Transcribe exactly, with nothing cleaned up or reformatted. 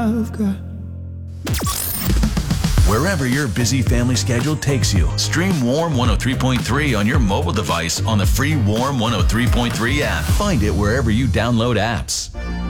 I've got. Wherever your busy family schedule takes you, stream Warm one oh three point three on your mobile device on the free Warm one oh three point three app. Find it wherever you download apps.